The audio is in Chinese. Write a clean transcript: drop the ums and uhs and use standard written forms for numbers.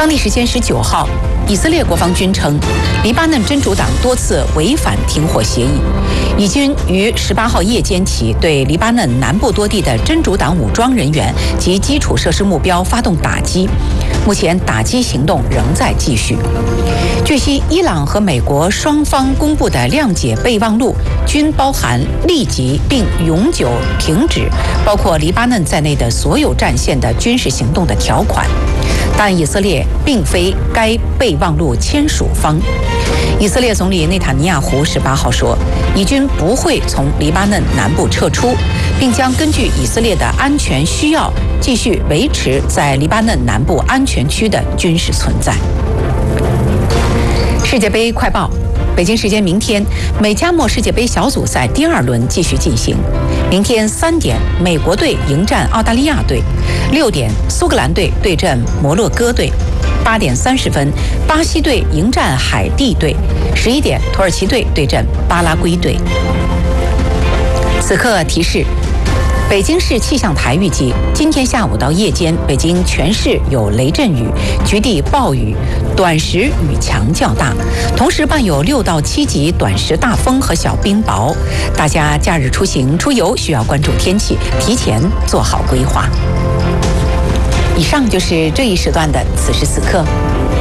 当地时间19号，以色列国防军称，黎巴嫩真主党多次违反停火协议。以军于18号夜间起对黎巴嫩南部多地的真主党武装人员及基础设施目标发动打击。目前打击行动仍在继续。据悉，伊朗和美国双方公布的谅解备忘录均包含立即并永久停止包括黎巴嫩在内的所有战线的军事行动的条款，但以色列并非该备忘录签署方。以色列总理内塔尼亚胡18号说，以军不会从黎巴嫩南部撤出，并将根据以色列的安全需要继续维持在黎巴嫩南部安全区的军事存在。世界杯快报：北京时间明天，美加墨世界杯小组赛第2轮继续进行。明天3点，美国队迎战澳大利亚队；6点，苏格兰队对阵摩洛哥队；8点30分，巴西队迎战海地队；11点，土耳其队对阵巴拉圭队。此刻提示。北京市气象台预计，今天下午到夜间，北京全市有雷阵雨、局地暴雨，短时雨强较大，同时伴有6到7级短时大风和小冰雹。大家假日出行出游需要关注天气，提前做好规划。以上就是这一时段的此时此刻。